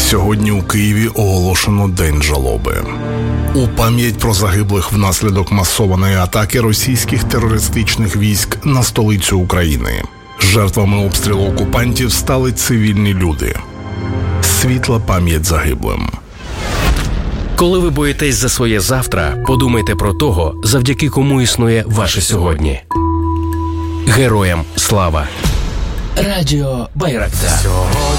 Сьогодні у Києві оголошено День жалоби. У пам'ять про загиблих внаслідок масованої атаки російських терористичних військ на столицю України. Жертвами обстрілу окупантів стали цивільні люди. Світла пам'ять загиблим. Коли ви боїтесь за своє завтра, подумайте про того, завдяки кому існує ваше сьогодні. Героям слава! Радіо Байрактар.